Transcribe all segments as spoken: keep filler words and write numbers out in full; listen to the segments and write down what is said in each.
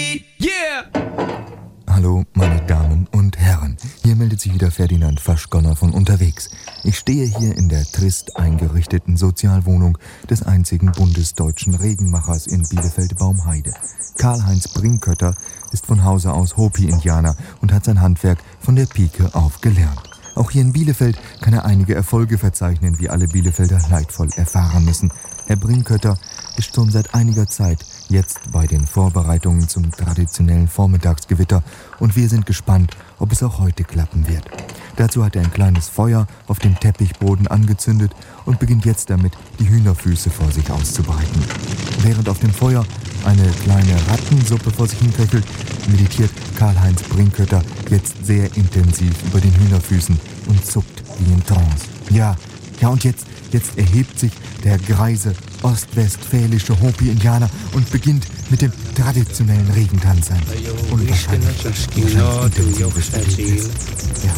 beat, yeah! Hallo, meine Damen und Herren. Hier meldet sich wieder Ferdinand Faschgonner von unterwegs. Ich stehe hier in der trist eingerichteten Sozialwohnung des einzigen bundesdeutschen Regenmachers in Bielefeld-Baumheide. Karl-Heinz Brinkötter ist von Hause aus Hopi-Indianer und hat sein Handwerk von der Pike auf gelernt. Auch hier in Bielefeld kann er einige Erfolge verzeichnen, wie alle Bielefelder leidvoll erfahren müssen. Herr Brinkötter ist schon seit einiger Zeit jetzt bei den Vorbereitungen zum traditionellen Vormittagsgewitter und wir sind gespannt, ob es auch heute klappen wird. Dazu hat er ein kleines Feuer auf dem Teppichboden angezündet und beginnt jetzt damit, die Hühnerfüße vor sich auszubreiten. Während auf dem Feuer eine kleine Rattensuppe vor sich hinköchelt, meditiert Karl-Heinz Brinkötter jetzt sehr intensiv über den Hühnerfüßen und zuckt wie in Trance. Ja, ja und jetzt, jetzt erhebt sich der greise ostwestfälische Hopi-Indianer und beginnt mit dem traditionellen Regentanz ein. Unwahrscheinlich, wahrscheinlich intensives Erlebnis. Ja.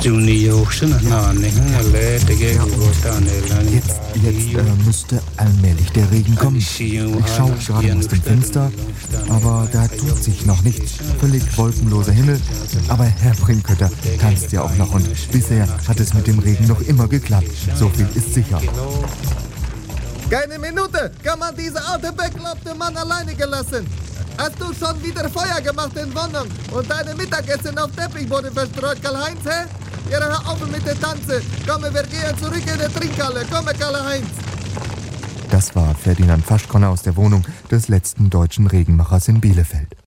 Jetzt, jetzt äh, müsste allmählich der Regen kommen. Ich schaue gerade aus dem Fenster, aber da tut sich noch nichts. Völlig wolkenloser Himmel, aber Herr Brinkötter tanzt ja auch noch und bisher hat es mit dem Regen noch immer geklappt. So viel ist sicher. Keine Minute kann man diese alte bekloppte Mann alleine gelassen. Hast du schon wieder Feuer gemacht in Wohnung und deine Mittagessen auf Teppichboden verstreut, Karl-Heinz, hä? Ja, hör auf mit der Tanze. Komm, wir gehen zurück in die Trinkhalle. Komm, Karl-Heinz. Das war Ferdinand Faschgonner aus der Wohnung des letzten deutschen Regenmachers in Bielefeld.